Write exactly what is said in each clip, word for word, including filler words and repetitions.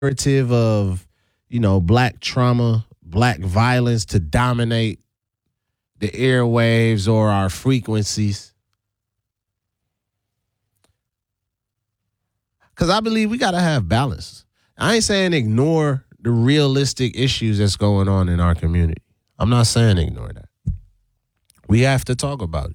narrative of, you know, black trauma, black violence to dominate the airwaves or our frequencies. Because I believe we got to have balance. I ain't saying ignore the realistic issues that's going on in our community. I'm not saying ignore that. We have to talk about it.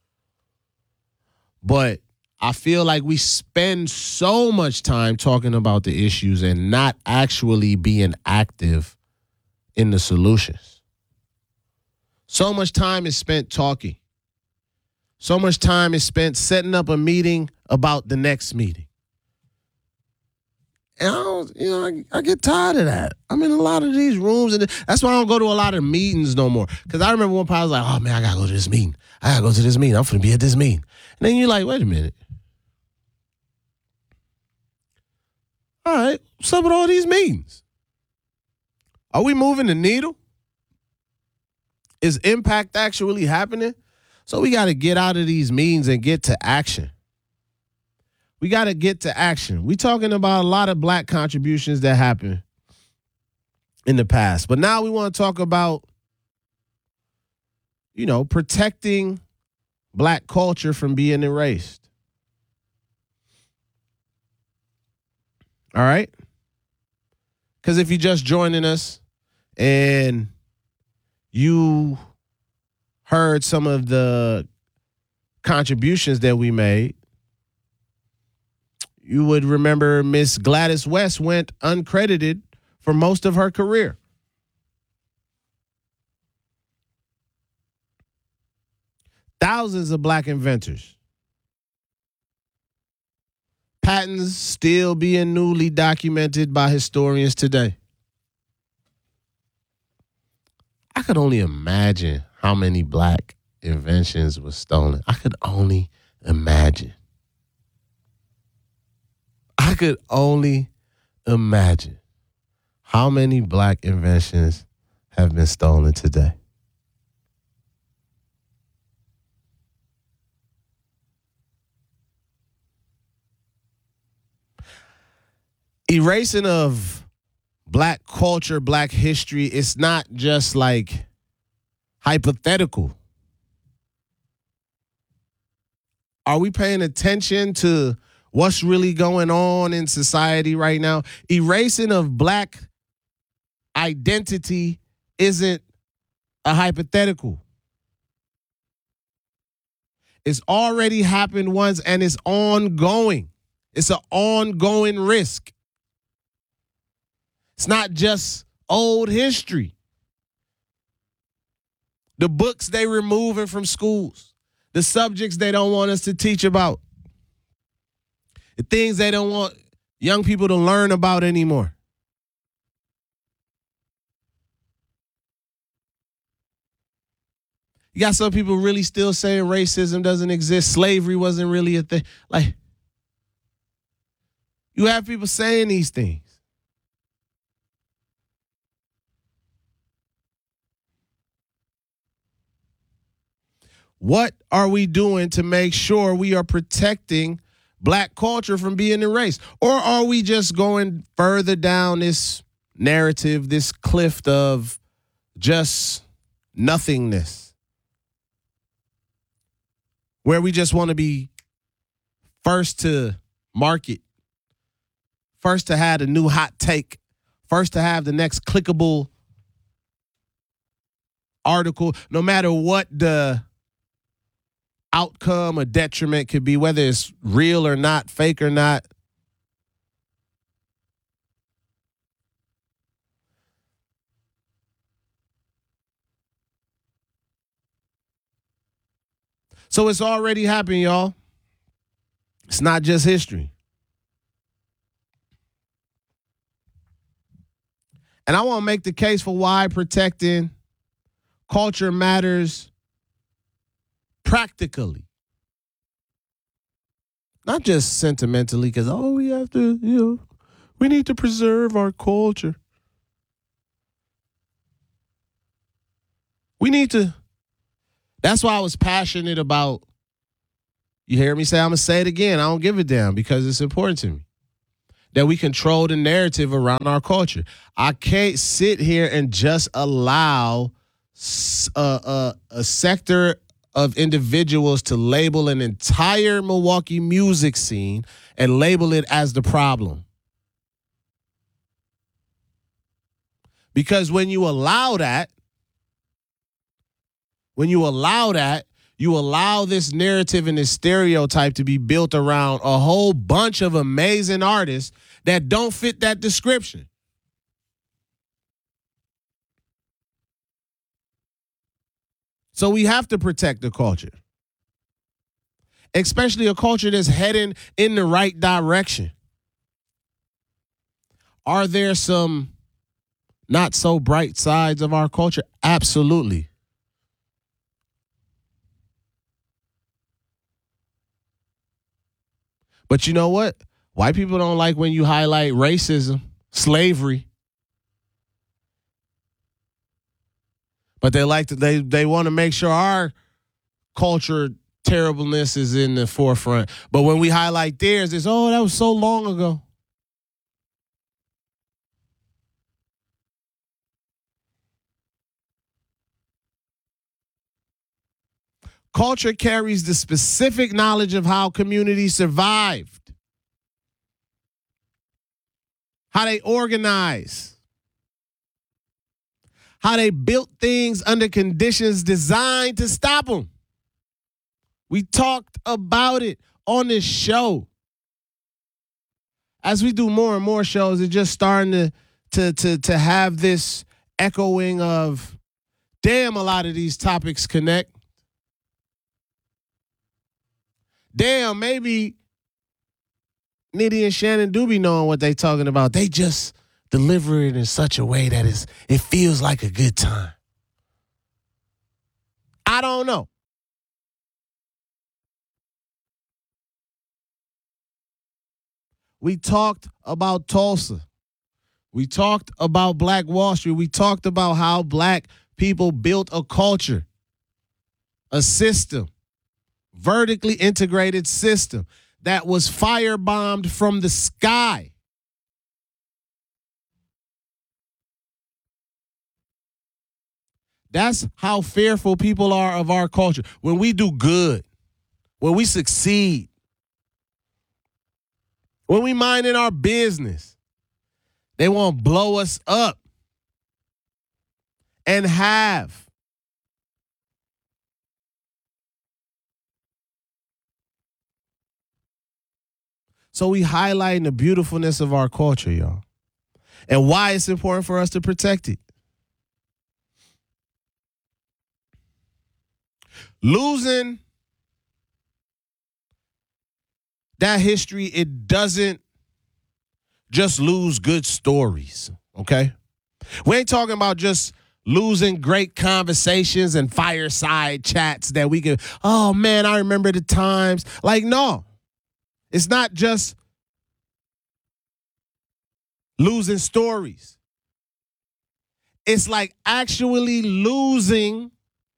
But I feel like we spend so much time talking about the issues and not actually being active in the solutions. So much time is spent talking. So much time is spent setting up a meeting about the next meeting. And I don't, you know, I, I get tired of that. I'm in a lot of these rooms, and that's why I don't go to a lot of meetings no more. Because I remember one time I was like, oh, man, I got to go to this meeting. I got to go to this meeting. I'm going to be at this meeting. And then you're like, wait a minute. All right, what's up with all these meetings? Are we moving the needle? Is impact actually happening? So we got to get out of these meetings and get to action. We got to get to action. We're talking about a lot of black contributions that happened in the past. But now we want to talk about, you know, protecting black culture from being erased. All right? Because if you're just joining us and you heard some of the contributions that we made, you would remember Miss Gladys West went uncredited for most of her career. Thousands of black inventors. Patents still being newly documented by historians today. I could only imagine how many black inventions were stolen. I could only imagine. I could only imagine how many black inventions have been stolen today. Erasing of black culture, black history, it's not just like hypothetical. Are we paying attention to what's really going on in society right now? Erasing of black identity isn't a hypothetical. It's already happened once and it's ongoing. It's an ongoing risk. It's not just old history. The books they removing from schools, the subjects they don't want us to teach about, the things they don't want young people to learn about anymore. You got some people really still saying racism doesn't exist. Slavery wasn't really a thing. Like, you have people saying these things. What are we doing to make sure we are protecting black culture from being erased? Or are we just going further down this narrative, this cliff of just nothingness, where we just want to be first to market, first to have the new hot take, first to have the next clickable article, no matter what the outcome or detriment could be, whether it's real or not, fake or not. So it's already happened, y'all. It's not just history. And I want to make the case for why protecting culture matters practically. Not just sentimentally, because, oh, we have to, you know, we need to preserve our culture. We need to. That's why I was passionate about, you hear me say, I'm going to say it again. I don't give a damn because it's important to me. that we control the narrative around our culture. I can't sit here and just allow a, a, a sector of individuals to label an entire Milwaukee music scene and label it as the problem. Because when you allow that, when you allow that, you allow this narrative and this stereotype to be built around a whole bunch of amazing artists that don't fit that description. So we have to protect the culture, especially a culture that's heading in the right direction. Are there some not so bright sides of our culture? Absolutely. But you know what? White people don't like when you highlight racism, slavery. But they like to they they want to make sure our culture terribleness is in the forefront. But when we highlight theirs, it's, oh, that was so long ago. Culture carries the specific knowledge of how communities survived, how they organize, how they built things under conditions designed to stop them. We talked about it on this show. As we do more and more shows, it's just starting to to to to have this echoing of, damn, a lot of these topics connect. Damn, maybe Nitty and Shannon do be knowing what they talking about. They just deliver it in such a way that it's, it feels like a good time. I don't know. We talked about Tulsa. We talked about Black Wall Street. We talked about how black people built a culture, a system, vertically integrated system that was firebombed from the sky. That's how fearful people are of our culture. When we do good, when we succeed, when we mind in our business, they want to blow us up and have. So we highlighting the beautifulness of our culture, y'all, and why it's important for us to protect it. Losing that history, it doesn't just lose good stories, okay? We ain't talking about just losing great conversations and fireside chats that we can, oh, man, I remember the times. Like, no. It's not just losing stories. It's like actually losing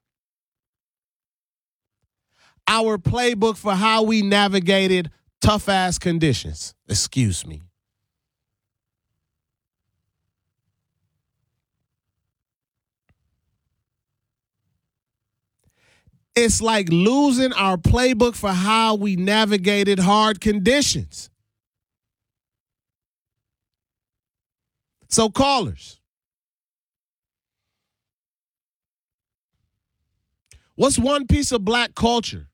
our playbook for how we navigated tough-ass conditions. Excuse me. It's like losing our playbook for how we navigated hard conditions. So, callers, what's one piece of black culture,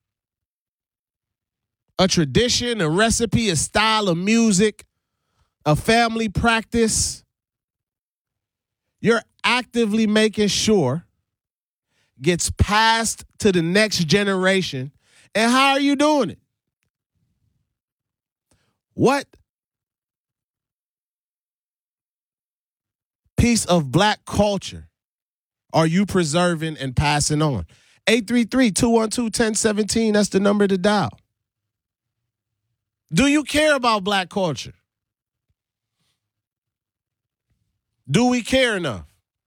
a tradition, a recipe, a style of music, a family practice, you're actively making sure gets passed to the next generation, and how are you doing it? What piece of black culture are you preserving and passing on? eight three three, two one two, one zero one seven, that's the number to dial. Do you care about black culture? Do we care enough?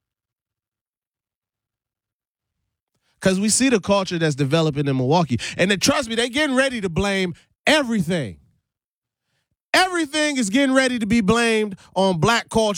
Because we see the culture that's developing in Milwaukee. And then, trust me, they're getting ready to blame everything. Everything is getting ready to be blamed on black culture.